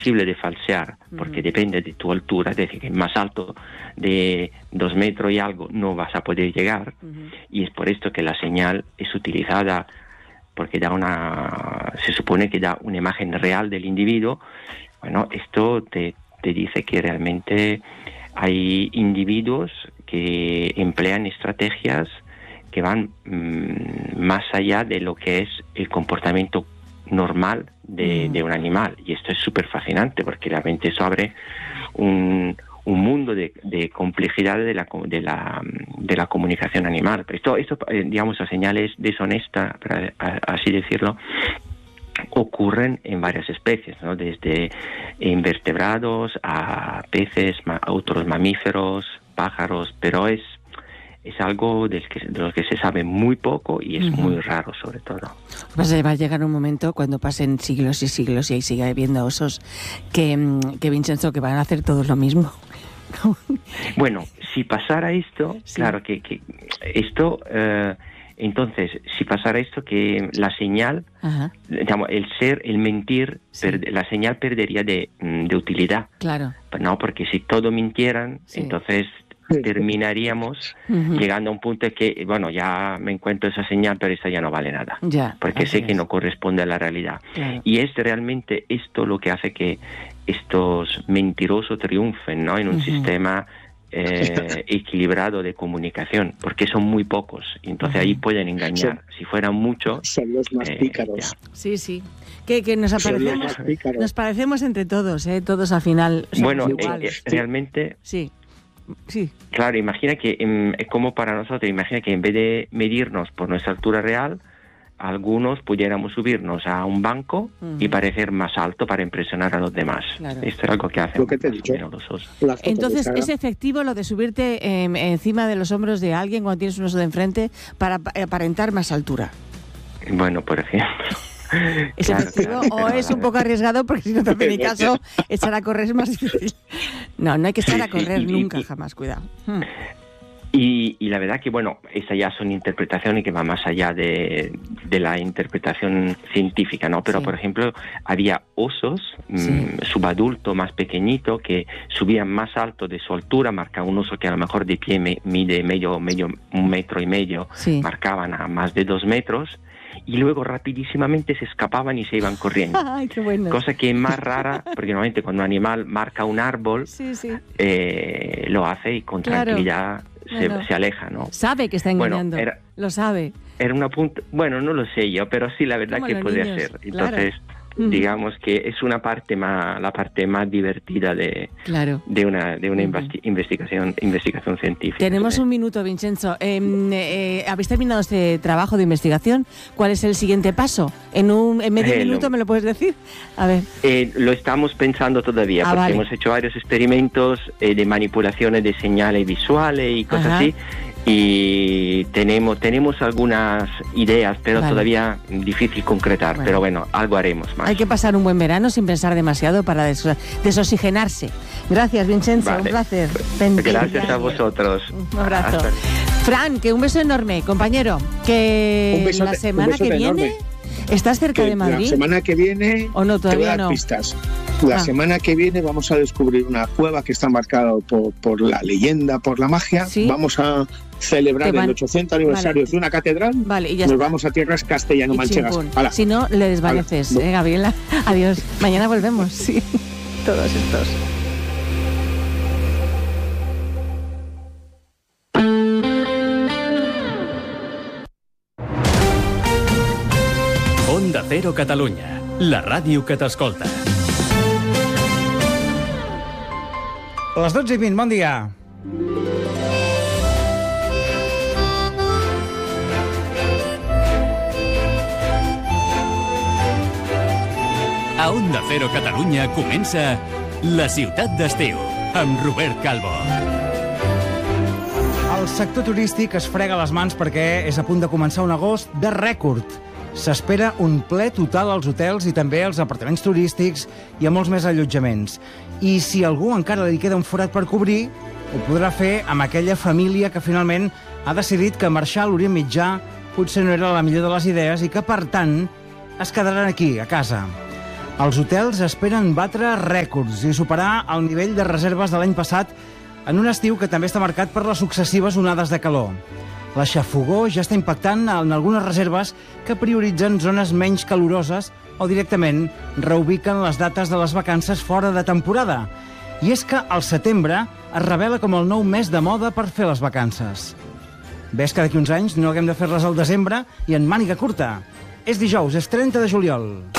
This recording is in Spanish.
imposible de falsear, porque depende de tu altura, es decir, que más alto de 2 metros y algo no vas a poder llegar, y es por esto que la señal es utilizada, porque se supone que da una imagen real del individuo. Bueno, esto te dice que realmente hay individuos que emplean estrategias que van más allá de lo que es el comportamiento normal de un animal, y esto es súper fascinante porque realmente eso abre un mundo de complejidad de la comunicación animal. Esto digamos, a señales deshonestas, para así decirlo, ocurren en varias especies, ¿no? Desde invertebrados a peces, a otros mamíferos, pájaros, pero es algo de lo que se sabe muy poco y es muy raro, sobre todo. Pues va a llegar un momento, cuando pasen siglos y siglos y ahí siga habiendo osos, que Vincenzo, que van a hacer todos lo mismo. Bueno, si pasara esto, claro que esto... entonces, si pasara esto, que la señal, digamos, el mentir, la señal perdería de utilidad. Claro. No, porque si todos mintieran, entonces terminaríamos llegando a un punto de que, bueno, ya me encuentro esa señal, pero esa ya no vale nada. Porque sé que no corresponde a la realidad. Claro. Y es realmente esto lo que hace que estos mentirosos triunfen, ¿no? En un sistema equilibrado de comunicación, porque son muy pocos, entonces ahí pueden engañar. Si fueran muchos, son los más pícaros. Sí, que nos parecemos entre todos, todos al final somos bueno, iguales. Realmente sí. Claro, imagina que es como para nosotros, imagina que en vez de medirnos por nuestra altura real, algunos pudiéramos subirnos a un banco y parecer más alto para impresionar a los demás. Claro. Esto es algo que hacen los osos. Entonces, ¿es efectivo lo de subirte encima de los hombros de alguien cuando tienes un oso de enfrente para aparentar más altura? Bueno, por ejemplo. ¿Es efectivo o es un poco arriesgado? Porque si no te hace ni caso, echar a correr es más difícil. No hay que echar a correr nunca, jamás, cuidado. Y la verdad que, bueno, esas ya son interpretaciones que van más allá de la interpretación científica, ¿no? Pero, por ejemplo, había osos subadulto más pequeñito que subían más alto de su altura, marcaba un oso que a lo mejor de pie mide medio 1,5 metros, marcaban a más de 2 metros, y luego rapidísimamente se escapaban y se iban corriendo. Ay, qué bueno. Cosa que es más rara, porque normalmente cuando un animal marca un árbol, lo hace y con tranquilidad se aleja, ¿no? Sabe que está engañando, lo sabe. Era una punta, bueno, no lo sé yo, pero sí, la verdad que puede ser. Entonces, digamos que es la parte más divertida de una investigación científica. Tenemos un minuto, Vincenzo. ¿Habéis terminado este trabajo de investigación? ¿Cuál es el siguiente paso? ¿En medio minuto me lo puedes decir? A ver. Lo estamos pensando todavía, porque hemos hecho varios experimentos de manipulaciones de señales visuales y cosas así. Y tenemos algunas ideas, pero todavía difícil concretar. Pero bueno, algo haremos más. Hay que pasar un buen verano sin pensar demasiado para desoxigenarse. Gracias, Vincenzo, un placer. Gracias a vosotros. Un abrazo. Fran, que un beso enorme, compañero. Que la semana que viene... ¿Estás cerca de Madrid? La semana que viene, ¿o no, todavía te voy a dar pistas. La semana que viene vamos a descubrir una cueva que está marcada por la leyenda, por la magia. Vamos a celebrar el 800 aniversario de una catedral. Y ya nos vamos a tierras castellano-manchegas. Si no, le desvaneces, Gabriela. Adiós. Mañana volvemos. Sí. Todos estos. Onda Cero Catalunya, la ràdio que t'escolta. Les 12:20, bon dia. A Onda Cero Catalunya comença La ciutat d'estiu, amb Robert Calvo. El sector turístic es frega les mans perquè és a punt de començar un agost de rècord. S'espera un ple total als hotels i també als apartaments turístics i a molts més allotjaments. I si algú encara li queda un forat per cobrir, ho podrà fer amb aquella família que finalment ha decidit que marxar a l'Orient Mitjà potser no era la millor de les idees i que, per tant, es quedaran aquí, a casa. Els hotels esperen batre rècords i superar el nivell de reserves de l'any passat en un estiu que també està marcat per les successives onades de calor. La xafogor ja està impactant en algunes reserves que prioritzen zones menys caloroses o directament reubiquen les dates de les vacances fora de temporada. I és que el setembre es revela com el nou mes de moda per fer les vacances. Ves que d'aquí uns anys no haguem de fer-les al desembre i en màniga curta. És dijous, és 30 de juliol.